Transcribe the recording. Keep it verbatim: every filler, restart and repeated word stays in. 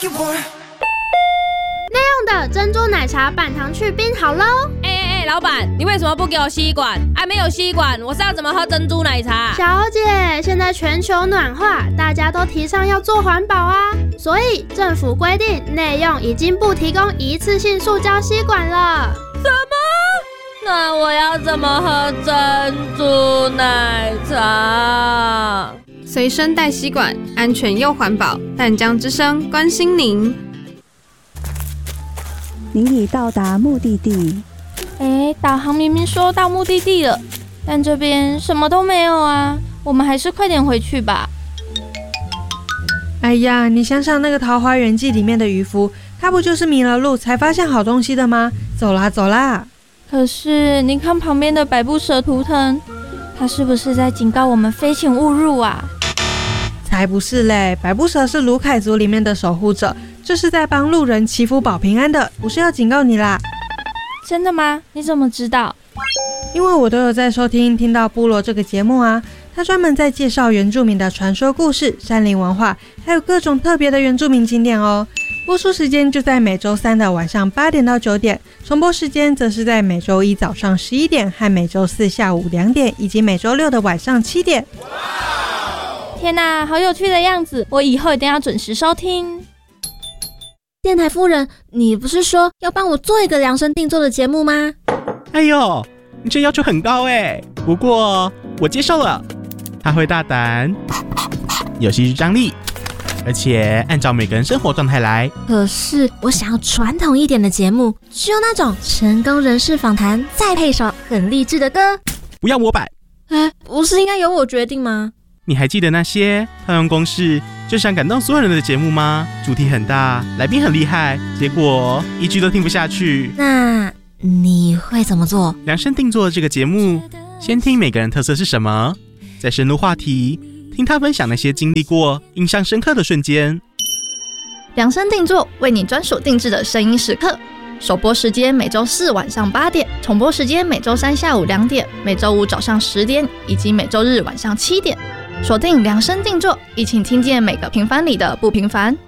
内用的珍珠奶茶半糖去冰好喽！ 哎哎哎，老板，你为什么不给我吸管？啊，没有吸管，我是要怎么喝珍珠奶茶？ 小姐，现在全球暖化，大家都提倡要做环保啊，所以政府规定内用已经不提供一次性塑胶吸管了。 什么？那我要怎么喝珍珠奶茶？ 随身带吸管，安全又环保。淡江之声关心您。 您已到达目的地。 哎，导航明明说到目的地了，但这边什么都没有啊！我们还是快点回去吧。 哎呀，你想想那个《桃花源记》里面的渔夫，他不就是迷了路才发现好东西的吗？走啦走啦！ 可是你看旁边的百步蛇图腾，它是不是在警告我们飞行勿入啊？ 才不是嘞！百步蛇是卢凯族里面的守护者，这是在帮路人祈福保平安的，不是要警告你啦。 真的吗？你怎么知道？ 因为我都有在收听听到部落这个节目啊，他专门在介绍原住民的传说故事、山林文化，还有各种特别的原住民景点哦。播出时间就在每周三的晚上八点到九点，重播时间则是在每周一早上十一点和每周四下午两点，以及每周六的晚上七点。 天哪，好有趣的样子！我以后一定要准时收听。 电台夫人，你不是说要帮我做一个量身定做的节目吗？ 哎呦，你这要求很高哎，不过我接受了。他会大胆，有戏剧张力，而且按照每个人生活状态来。 可是我想要传统一点的节目，就那种成功人士访谈，再配首很励志的歌。 不要模板。 哎，不是应该由我决定吗？ 你还记得那些套用公式就想感动所有人的节目吗？主题很大，来宾很厉害，结果一句都听不下去。 那你会怎么做？ 量身定做这个节目，先听每个人特色是什么，再深入话题，听他分享那些经历过印象深刻的瞬间。 量身定做，为你专属定制的声音时刻。首播时间每周四晚上八点，重播时间每周三下午两点，每周五早上十点，以及每周日晚上七点。锁定量身定做，一起听见每个平凡里的不平凡。